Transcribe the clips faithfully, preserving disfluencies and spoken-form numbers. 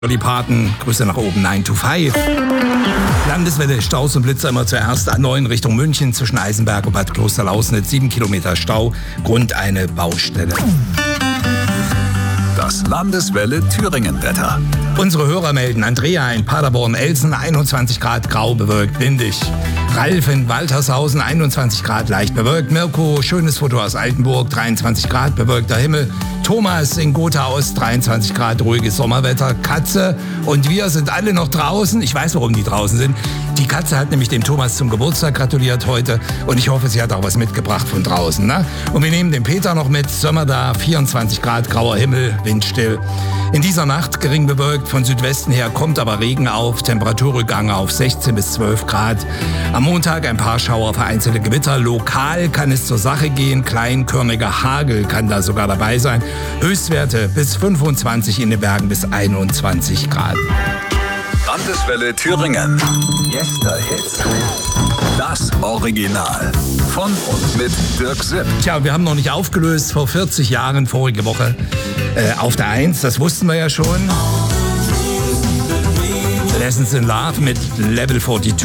Die Paten, Grüße nach oben, nine to five. Landeswelle, Staus und Blitzer immer zuerst A neun Richtung München zwischen Eisenberg und Bad Klosterlausnitz. Sieben Kilometer Stau, Grund eine Baustelle. Das Landeswelle Thüringen-Wetter. Unsere Hörer melden: Andrea in Paderborn-Elsen, einundzwanzig Grad, grau bewölkt, windig. Ralf in Waltershausen, einundzwanzig Grad, leicht bewölkt. Mirko, schönes Foto aus Altenburg, dreiundzwanzig Grad, bewölkter Himmel. Thomas in Gotha Ost, dreiundzwanzig Grad, ruhiges Sommerwetter. Katze und wir sind alle noch draußen. Ich weiß, warum die draußen sind. Die Katze hat nämlich dem Thomas zum Geburtstag gratuliert heute und ich hoffe, sie hat auch was mitgebracht von draußen. Ne? Und wir nehmen den Peter noch mit. Sommer da, vierundzwanzig Grad, grauer Himmel, windstill. In dieser Nacht gering bewölkt, von Südwesten her kommt aber Regen auf, Temperaturrückgang auf sechzehn bis zwölf Grad. Am Montag ein paar Schauer, vereinzelte Gewitter. Lokal kann es zur Sache gehen, kleinkörniger Hagel kann da sogar dabei sein. Höchstwerte bis fünfundzwanzig, in den Bergen bis einundzwanzig Grad. Landeswelle Thüringen. Yester Hits. Das Original. Von und mit Dirk Sipp. Tja, wir haben noch nicht aufgelöst. Vor vierzig Jahren, vorige Woche, äh, auf der eins, das wussten wir ja schon. Lessons in Love mit Level zweiundvierzig.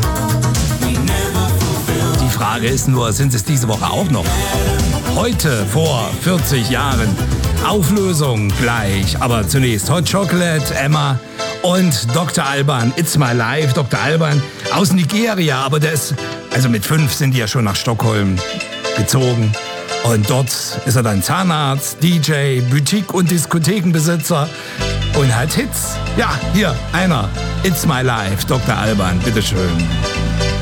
Die Frage ist nur, sind es diese Woche auch noch? Heute vor vierzig Jahren. Auflösung gleich. Aber zunächst Hot Chocolate, Emma und Doktor Alban, It's My Life. Doktor Alban aus Nigeria, aber der ist, also mit fünf sind die ja schon nach Stockholm gezogen. Und dort ist er dann Zahnarzt, D J, Boutique- und Diskothekenbesitzer und hat Hits. Ja, hier, einer. It's My Life, Doktor Alban, bitteschön.